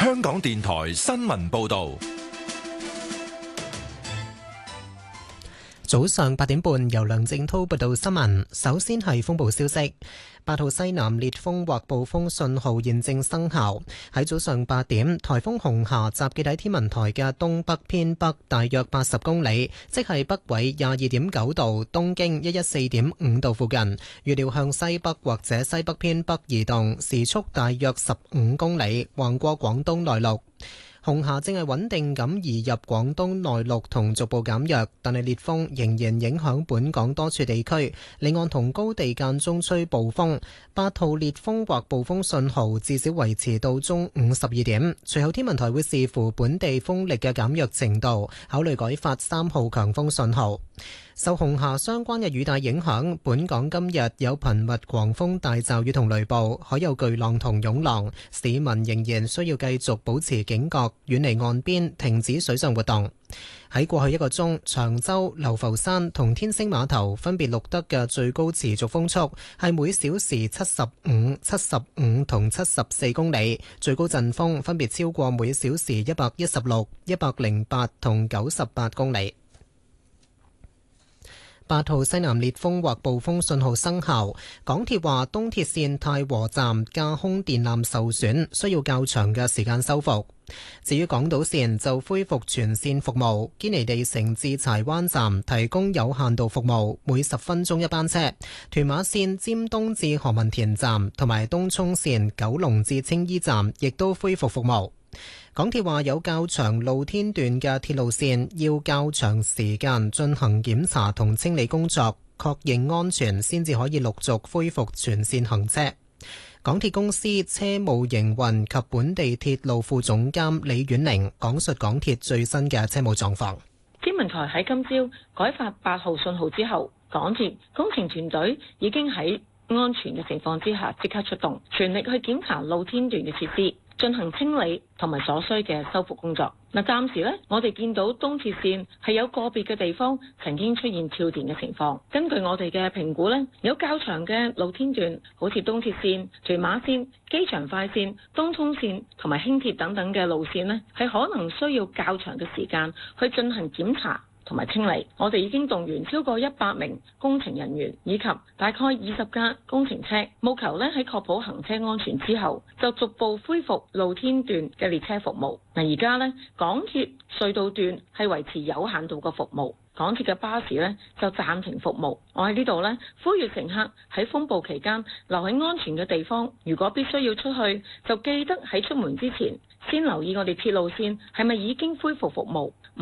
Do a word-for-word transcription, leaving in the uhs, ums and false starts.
香港電台新聞報道。 早上八點半，由梁正濤報道新聞。首先係風暴消息，八號西南烈風或暴風信號現正生效。喺早上八點，颱風紅霞集結喺天文台嘅東北偏北大約八十公里，即係北緯廿二點九度、東經一一四點五度附近。預料向西北或者西北偏北移動，時速大約十五公里，橫過廣東內陸。紅霞正係穩定咁移入廣東內陸同逐步減弱，但係烈風仍然影響本港多處地區，離岸同高地間中吹暴風。八號烈風或暴風信號至少維持到中午十二點，隨後天文台會視乎本地風力嘅減弱程度，考慮改發三號強風信號。受紅霞相關嘅雨帶影響，本港今日有頻密狂風大驟雨同雷暴，海有巨浪同湧浪，市民仍然需要繼續保持警覺，遠離岸邊，停止水上活動。喺過去一個鐘，長洲、流浮山同天星碼頭分別錄得嘅最高持續風速係每小時七十五、七十五同七十四公里，最高陣風分別超過每小時一百一十六、一百零八同九十八公里。八號西南烈風或暴風信號生效，港鐵話東鐵線太和站架空電纜受損，需要較長嘅時間修復。至於港島線就恢復全線服務，堅尼地城至柴灣站提供有限度服務，每十分鐘一班車。屯馬線尖東至何文田站同埋東涌線九龍至青衣站亦都恢復服務。港鐵話有較長露天段嘅鐵路線要較長時間進行檢查同清理工作，確認安全先至可以陸續恢復全線行車。港鐵公司車務營運及本地鐵路副總監李婉玲講述港鐵最新嘅車務狀況。 天文台喺今朝改發八號信號之後，港鐵工程團隊已經喺安全嘅情況之下即刻出動，全力去檢查露天段嘅設施，進行清理同埋所需嘅修復工作。嗱，暫時呢，我哋見到東鐵線係有個別嘅地方曾經出現跳電嘅情況。根據我哋嘅評估呢，有較長嘅露天段，好似東鐵線、屯馬線、機場快線、東涌線同埋輕鐵等等嘅路線呢，係可能需要較長嘅時間去進行檢查同埋清理。我哋已經動員超過一百名工程人員以及大概二十架工程車，務求咧喺確保行車安全之後，就逐步恢復露天段嘅列車服務。嗱，而家咧港鐵隧道段係維持有限度嘅服務，港鐵嘅巴士咧就暫停服務。我喺呢度咧呼籲乘客喺風暴期間留喺安全嘅地方，如果必須要出去，就記得喺出門之前先留意我哋鐵路線係咪已經恢復服務。